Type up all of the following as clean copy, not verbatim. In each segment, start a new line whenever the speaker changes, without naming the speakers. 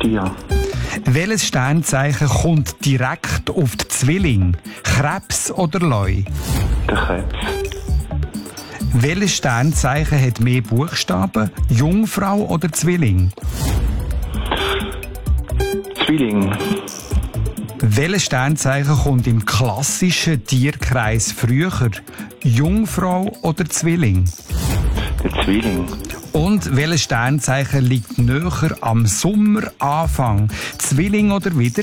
Stier.
Welches Sternzeichen kommt direkt auf die Zwilling? Krebs oder Leu?
Der Krebs.
Welches Sternzeichen hat mehr Buchstaben? Jungfrau oder Zwilling?
Zwilling.
Welches Sternzeichen kommt im klassischen Tierkreis früher? Jungfrau oder Zwilling?
Der Zwilling.
Und welches Sternzeichen liegt näher am Sommeranfang? Zwilling oder wieder?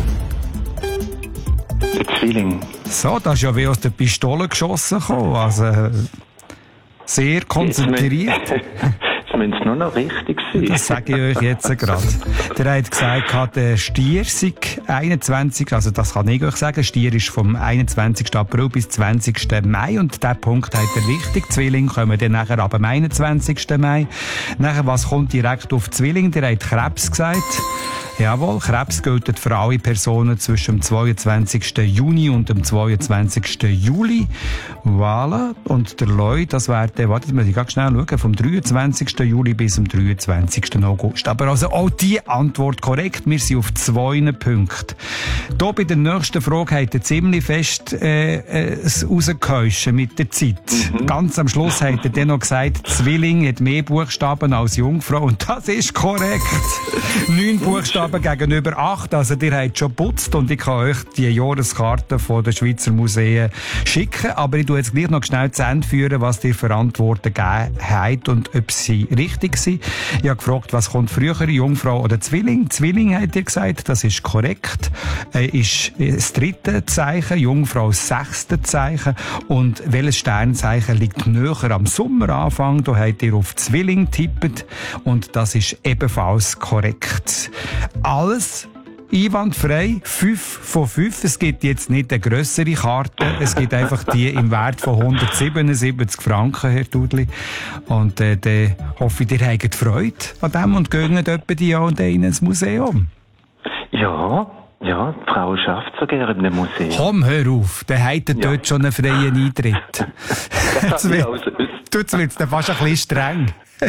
Der Zwilling.
So, das ist ja wie aus der Pistole geschossen gekommen. Also, sehr konzentriert.
Jetzt müssen es nur noch richtig sein.
Das sage ich euch jetzt gerade. Der hat gesagt, der Stier sei 21, also das kann ich euch sagen, Stier ist vom 21. April bis 20. Mai und der Punkt hat er richtig. Zwilling kommen dann nachher ab dem 21. Mai. Nachher, was kommt direkt auf Zwilling? Der hat Krebs gesagt. Jawohl, Krebs gilt für alle Personen zwischen dem 22. Juni und dem 22. Juli. Voilà. Und der Leu, das wäre der, warte, muss ich ganz schnell schauen, vom 23. Juli bis zum 23. August. Aber also auch die Antwort korrekt. Wir sind auf 2 Punkten. Hier bei der nächsten Frage hat er ziemlich fest rausgehäuschen mit der Zeit. Ganz am Schluss hat er dann noch gesagt, Zwilling hat mehr Buchstaben als Jungfrau. Und das ist korrekt. 9 Buchstaben gegenüber 8. Also, ihr habt schon geputzt und ich kann euch die Jahreskarte von den Schweizer Museen schicken. Aber ich tue jetzt gleich noch schnell zu Ende führen, was ihr für Antworten gegeben habt und ob sie richtig sind. Ich habe gefragt, was kommt früher, Jungfrau oder Zwilling? Zwilling, habt ihr gesagt, das ist korrekt. Ist das 3. Zeichen, Jungfrau das 6. Zeichen. Und welches Sternzeichen liegt näher am Sommeranfang? Da habt ihr auf Zwilling tippt und das ist ebenfalls korrekt. Alles einwandfrei, 5 von 5. Es gibt jetzt nicht eine grössere Karte, es gibt einfach die im Wert von 177 Franken, Herr Dudli. Und dann hoffe ich, ihr habt Freude an dem und gehen etwa die Jahr und ins Museum.
Ja, die Frau schafft so gerne in einem Museum.
Komm, hör auf, der hat dort schon einen freien Eintritt. Jetzt wird's dann fast ein bisschen streng.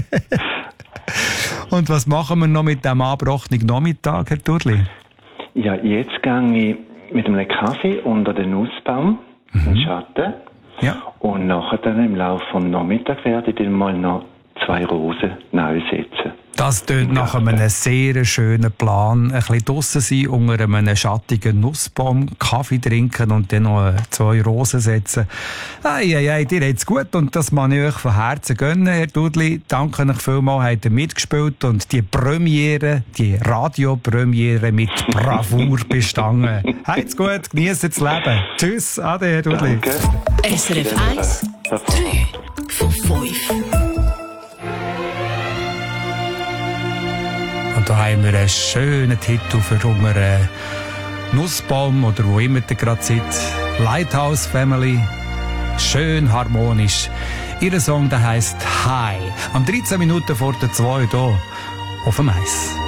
Und was machen wir noch mit dem abgebrochenen Nachmittag, Herr Dudli?
Ja, jetzt gehe ich mit einem Kaffee unter den Nussbaum in den Schatten. Ja. Und nachher dann im Laufe des Nachmittags werde ich dann mal noch 2 Rosen neu setzen.
Das tönt nach einem sehr schönen Plan. Ein bisschen draussen sein, unter einem schattigen Nussbaum, Kaffee trinken und dann noch 2 Rosen setzen. Ei, dir habt's gut und das mag ich euch von Herzen gönnen, Herr Dudli. Danke euch vielmals, habt ihr mitgespielt und die Premiere, die Radiopremiere mit Bravour bestanden. Habt's gut, genießt das Leben. Tschüss, ade, Herr Dudli.
Danke.
SRF 1, 3 von 5.
Und da haben wir einen schönen Titel für unseren Nussbaum oder wo immer ihr gerade seid. Lighthouse Family. Schön harmonisch. Ihr Song, der heisst High. Am 13 Minuten vor der 2 hier auf dem Eis.